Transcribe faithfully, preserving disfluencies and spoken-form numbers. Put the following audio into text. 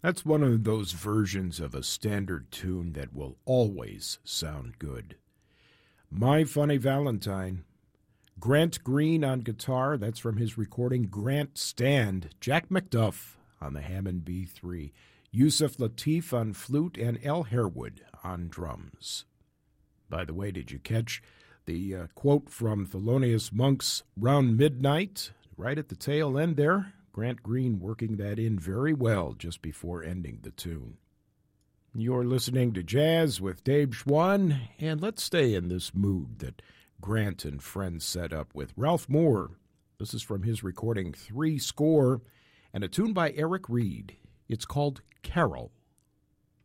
That's one of those versions of a standard tune that will always sound good. My Funny Valentine. Grant Green on guitar, that's from his recording Grant Stand. Jack McDuff on the Hammond B three. Yusuf Lateef on flute and Al Harewood on drums. By the way, did you catch the uh, quote from Thelonious Monk's Round Midnight? Right at the tail end there. Grant Green working that in very well just before ending the tune. You're listening to Jazz with Dave Schwann, and let's stay in this mood that Grant and friends set up with Ralph Moore. This is from his recording Three Score, and a tune by Eric Reed. It's called Carol.